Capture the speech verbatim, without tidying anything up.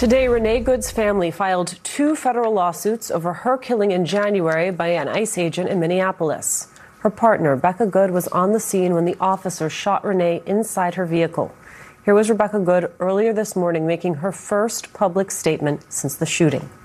Today, Renee Good's family filed two federal lawsuits over her killing in January by an ICE agent in Minneapolis. Her partner, Rebecca Good, was on the scene when the officer shot Renee inside her vehicle. Here was Rebecca Good earlier this morning making her first public statement since the shooting.